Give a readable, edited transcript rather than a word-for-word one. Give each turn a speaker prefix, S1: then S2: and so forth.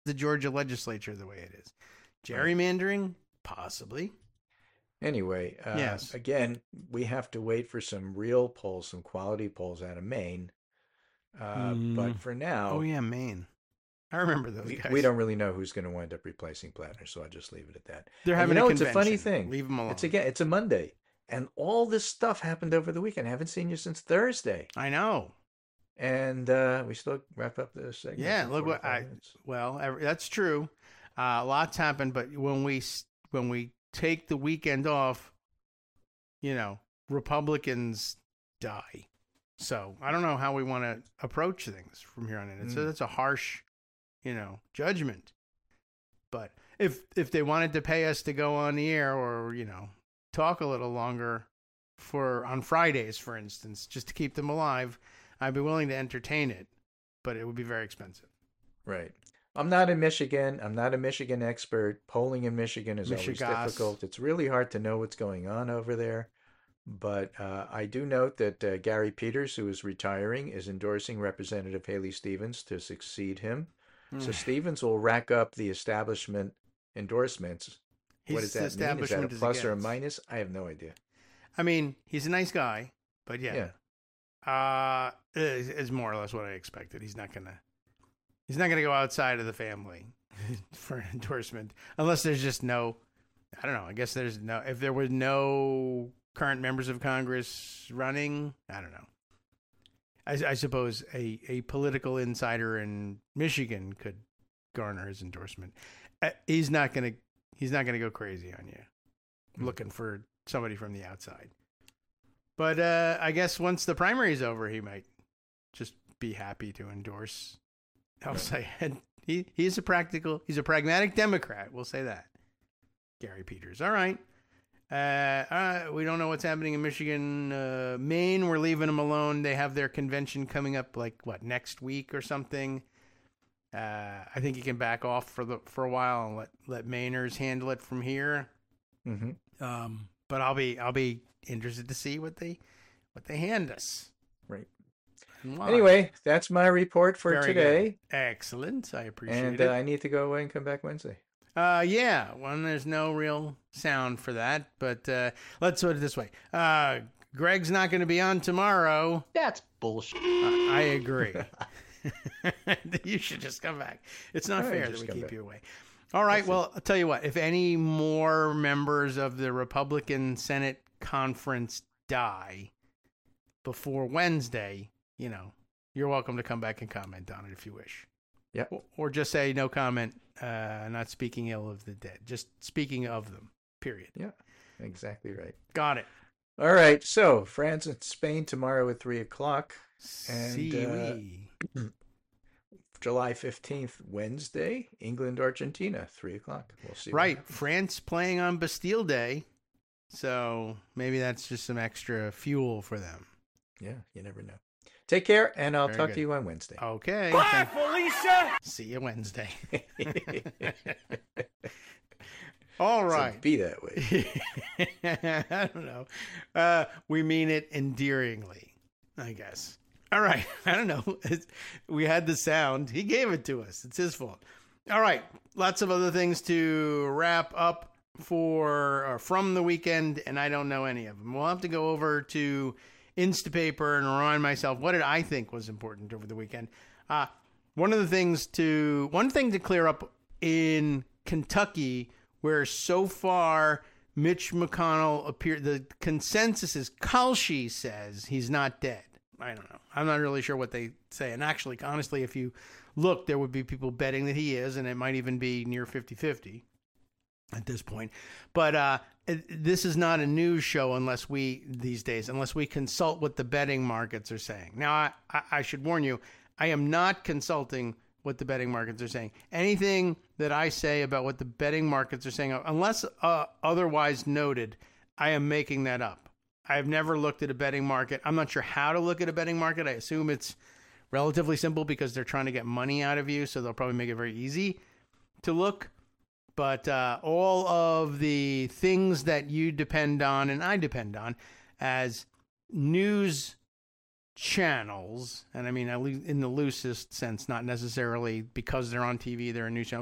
S1: the Georgia legislature the way it is. Gerrymandering, possibly.
S2: Anyway,
S1: Yes.
S2: again, we have to wait for some real polls, some quality polls out of Maine. But for
S1: Oh
S2: now,
S1: yeah, Maine. I remember those
S2: we
S1: guys.
S2: don't really know who's going to wind up replacing Plattner, so I'll just leave it at that.
S1: They're
S2: And you
S1: having a
S2: know, it's a funny
S1: convention.
S2: thing.
S1: Leave them alone.
S2: It's a Monday, and all this stuff happened over the weekend. I haven't seen you since Thursday,
S1: I know.
S2: and we still wrap up this segment.
S1: Yeah,
S2: in
S1: look what
S2: 45 minutes.
S1: that's true. Lots happened, but when we take the weekend off, Republicans die. So I don't know how we want to approach things from here on in. It's a harsh, judgment. But if they wanted to pay us to go on the air or talk a little longer on Fridays, for instance, just to keep them alive, I'd be willing to entertain it, but it would be very expensive.
S2: Right. I'm not in Michigan. I'm not a Michigan expert. Polling in Michigan is always
S1: Michigas.
S2: difficult. It's really hard to know what's going on over there. But I do note that Gary Peters, who is retiring, is endorsing Representative Haley Stevens to succeed him. So Stevens will rack up the establishment endorsements. What does that mean? Is that a plus or a minus? I have no idea.
S1: I mean, he's a nice guy, but yeah. It's more or less what I expected. He's not gonna go outside of the family for an endorsement unless there's just no. I don't know. I guess there's no. If there was no current members of Congress running, I don't know. I suppose a political insider in Michigan could garner his endorsement. He's not gonna go crazy on you, looking for somebody from the outside. But I guess once the primary's over, he might just be happy to endorse. I'll say he's a pragmatic Democrat. We'll say that. Gary Peters. All right. We don't know what's happening in Michigan. Maine, we're leaving them alone. They have their convention coming up next week or something. I think you can back off for a while and let Mainers handle it from here.
S2: Mm-hmm.
S1: But I'll be interested to see what they hand us.
S2: Right. Anyway, that's my report for
S1: Very
S2: today.
S1: Good. Excellent. I appreciate it.
S2: And I need to go away and come back Wednesday.
S1: There's no real sound for that, but let's put it this way. Greg's not going to be on tomorrow.
S3: That's bullshit.
S1: I agree. You should just come back. It's not fair that we keep you away. All right, well, I'll tell you what. If any more members of the Republican Senate conference die before Wednesday, you're welcome to come back and comment on it if you wish.
S2: Yeah.
S1: Or just say no comment, not speaking ill of the dead, just speaking of them, period.
S2: Yeah, exactly right.
S1: Got it.
S2: All right, so France and Spain tomorrow at 3 o'clock. And July 15th, Wednesday, England, Argentina, 3 o'clock. We'll see.
S1: Right, France playing on Bastille Day, so maybe that's just some extra fuel for them.
S2: Yeah, you never know. Take care, and I'll talk to you on Wednesday.
S1: Okay.
S4: Bye, Felicia!
S1: See you Wednesday. All right.
S2: So be that way.
S1: I don't know. We mean it endearingly, I guess. All right. I don't know. We had the sound. He gave it to us. It's his fault. All right. Lots of other things to wrap up from the weekend, and I don't know any of them. We'll have to go over to Instapaper and remind myself what did I think was important over the weekend. One thing to clear up in Kentucky, where so far Mitch McConnell appeared, the consensus is Kalshi says he's not dead. I don't know. I'm not really sure what they say. And actually, honestly, if you look, there would be people betting that he is, and it might even be near 50-50 at this point. But this is not a news show unless we consult what the betting markets are saying. Now, I should warn you, I am not consulting what the betting markets are saying. Anything that I say about what the betting markets are saying, unless otherwise noted, I am making that up. I've never looked at a betting market. I'm not sure how to look at a betting market. I assume it's relatively simple because they're trying to get money out of you, so they'll probably make it very easy to look. But all of the things that you depend on and I depend on as news channels, and I mean, at least in the loosest sense, not necessarily because they're on TV, they're a news channel.